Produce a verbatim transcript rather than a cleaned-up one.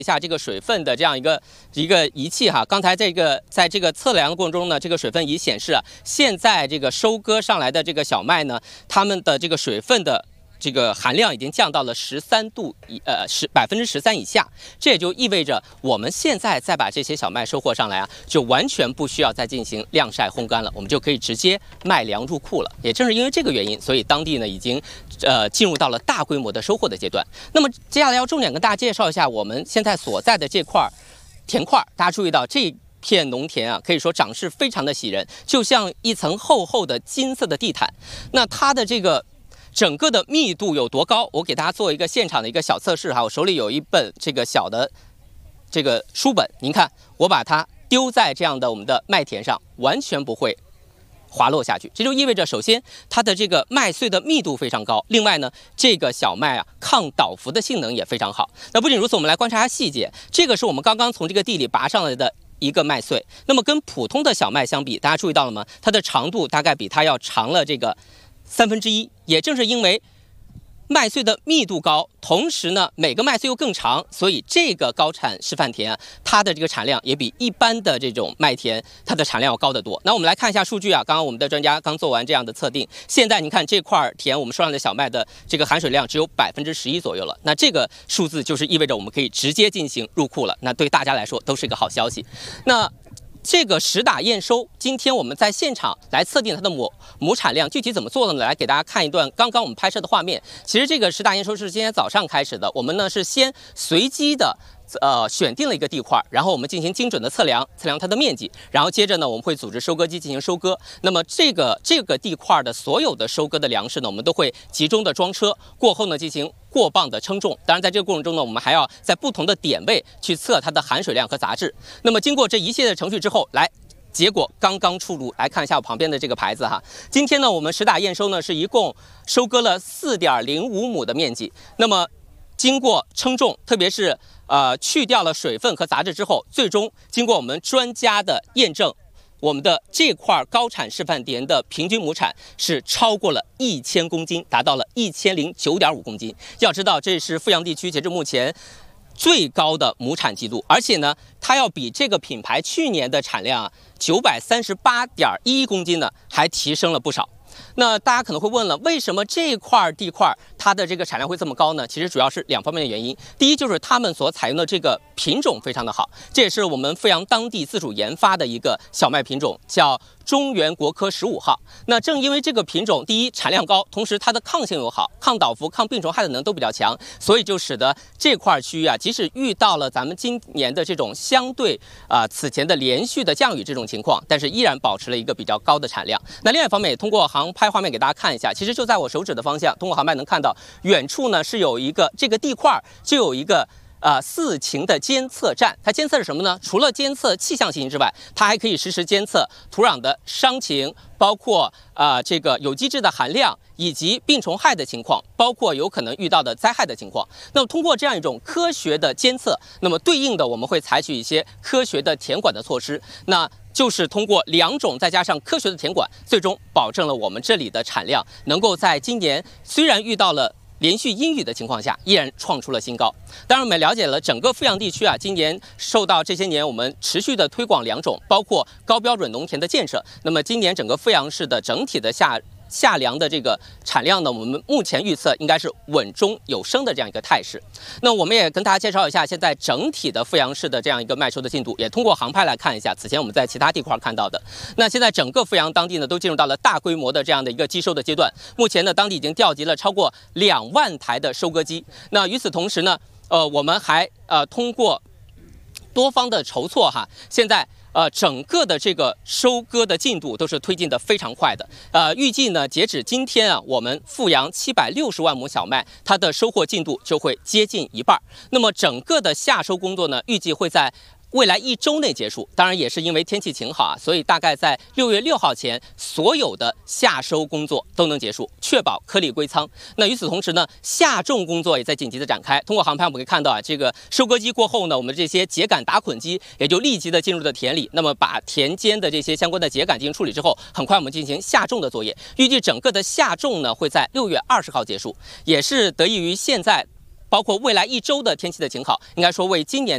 一下这个水分的这样一个一个仪器哈，刚才这个在这个测量的过程中呢，这个水分仪显示啊，现在这个收割上来的这个小麦呢，它们的这个水分的这个含量已经降到了十三度以呃十百分之十三以下，这也就意味着我们现在再把这些小麦收获上来啊，就完全不需要再进行晾晒烘干了，我们就可以直接麦粮入库了。也正是因为这个原因，所以当地呢已经呃进入到了大规模的收获的阶段。那么接下来要重点跟大家介绍一下我们现在所在的这块田块，大家注意到这片农田啊，可以说长势非常的喜人，就像一层厚厚的金色的地毯。那它的这个整个的密度有多高？我给大家做一个现场的一个小测试哈，我手里有一本这个小的这个书本，您看我把它丢在这样的我们的麦田上，完全不会滑落下去。这就意味着，首先它的这个麦穗的密度非常高，另外呢，这个小麦啊抗倒伏的性能也非常好。那不仅如此，我们来观察一下细节，这个是我们刚刚从这个地里拔上来的一个麦穗，那么跟普通的小麦相比，大家注意到了吗？它的长度大概比它要长了这个三分之一。也正是因为麦穗的密度高，同时呢每个麦穗又更长，所以这个高产示范田啊，它的这个产量也比一般的这种麦田它的产量要高得多。那我们来看一下数据啊，刚刚我们的专家刚做完这样的测定，现在您看这块田我们收上的小麦的这个含水量只有百分之十一左右了，那这个数字就是意味着我们可以直接进行入库了，那对大家来说都是一个好消息。那这个实打验收，今天我们在现场来测定它的亩亩产量，具体怎么做的呢？来给大家看一段刚刚我们拍摄的画面。其实这个实打验收是今天早上开始的，我们呢是先随机的呃选定了一个地块，然后我们进行精准的测量，测量它的面积，然后接着呢我们会组织收割机进行收割。那么这个这个地块的所有的收割的粮食呢，我们都会集中的装车，过后呢进行过磅的称重。当然在这个过程中呢，我们还要在不同的点位去测它的含水量和杂质。那么经过这一系列的程序之后，来结果刚刚出炉，来看一下我旁边的这个牌子哈。今天呢我们实打验收呢是一共收割了 四点零五亩的面积。那么经过称重，特别是呃去掉了水分和杂质之后，最终经过我们专家的验证，我们的这块高产示范田的平均亩产是超过了一千公斤，达到了一千零九点五公斤。要知道，这是阜阳地区截至目前最高的亩产记录，而且呢，它要比这个品牌去年的产量啊九百三十八点一公斤呢，还提升了不少。那大家可能会问了，为什么这块地块它的这个产量会这么高呢？其实主要是两方面的原因。第一就是他们所采用的这个品种非常的好，这也是我们阜阳当地自主研发的一个小麦品种，叫中原国科十五号。那正因为这个品种，第一产量高，同时它的抗性又好，抗倒伏、抗病虫害的能都比较强，所以就使得这块区域啊，即使遇到了咱们今年的这种相对啊、呃、此前的连续的降雨这种情况，但是依然保持了一个比较高的产量。那另外一方面，也通过航拍画面给大家看一下，其实就在我手指的方向，通过航拍能看到远处呢是有一个这个地块就有一个呃四擎的监测站。它监测是什么呢？除了监测气象信息之外，它还可以实时监测土壤的伤情，包括呃这个有机质的含量，以及病虫害的情况，包括有可能遇到的灾害的情况。那么通过这样一种科学的监测，那么对应的我们会采取一些科学的田管的措施。那就是通过两种再加上科学的田管，最终保证了我们这里的产量能够在今年虽然遇到了连续阴雨的情况下，依然创出了新高。当然，我们了解了整个阜阳地区啊，今年受到这些年我们持续的推广两种，包括高标准农田的建设，那么今年整个阜阳市的整体的下夏粮的这个产量呢，我们目前预测应该是稳中有升的这样一个态势。那我们也跟大家介绍一下现在整体的阜阳市的这样一个麦收的进度，也通过航拍来看一下此前我们在其他地块看到的。那现在整个阜阳当地呢都进入到了大规模的这样的一个机收的阶段，目前呢当地已经调集了超过两万台的收割机。那与此同时呢，呃，我们还呃通过多方的筹措哈，现在呃，整个的这个收割的进度都是推进的非常快的。呃，预计呢，截止今天啊，我们阜阳七百六十万亩小麦，它的收获进度就会接近一半。那么整个的夏收工作呢，预计会在未来一周内结束。当然也是因为天气晴好啊，所以大概在六月六号前，所有的夏收工作都能结束，确保颗粒归仓。那与此同时呢，夏种工作也在紧急的展开。通过航拍我们可以看到啊，这个收割机过后呢，我们这些秸秆打捆机也就立即的进入了田里。那么把田间的这些相关的秸秆进行处理之后，很快我们进行夏种的作业。预计整个的夏种呢会在六月二十号结束，也是得益于现在包括未来一周的天气的晴好，应该说为今年